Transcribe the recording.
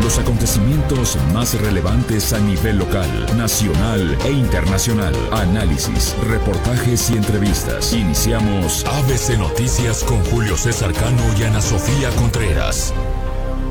los acontecimientos más relevantes a nivel local, nacional e internacional. Análisis, reportajes y entrevistas. Iniciamos ABC Noticias con Julio César Cano y Ana Sofía Contreras.